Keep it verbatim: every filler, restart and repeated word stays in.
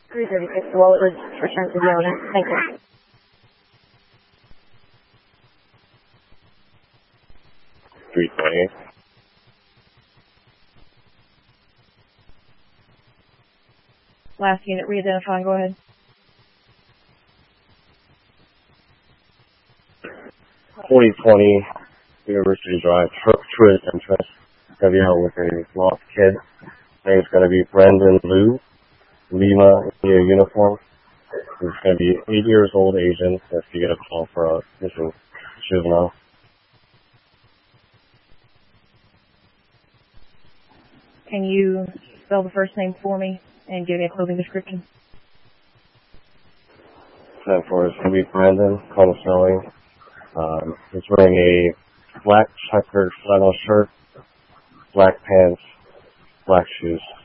three thirty-six, the wallet was returned to the owner. Thank you. three twenty. Last unit, re-identifying, go ahead. forty twenty University Drive, tourist entrance. Gonna be out with a lost kid. Name's gonna be Brandon Liu, Lima in a uniform. He's gonna be eight years old, Asian. If you get a call for a missing juvenile. Can you spell the first name for me and give me a clothing description? Ten for is gonna be Brandon, call spelling. Um, he's wearing a black checkered flannel shirt, black pants, black shoes.